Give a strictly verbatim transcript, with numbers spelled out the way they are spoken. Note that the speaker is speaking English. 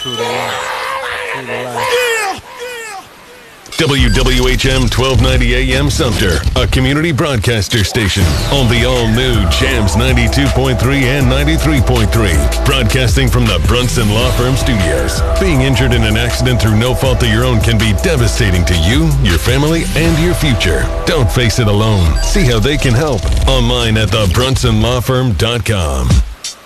True to life. True to life. W W H M twelve ninety A M Sumter, a community broadcaster station on the all-new Jams ninety-two point three and ninety-three point three. Broadcasting from the Brunson Law Firm Studios. Being injured in an accident through no fault of your own can be devastating to you, your family, and your future. Don't face it alone. See how they can help online at the brunson law firm dot com.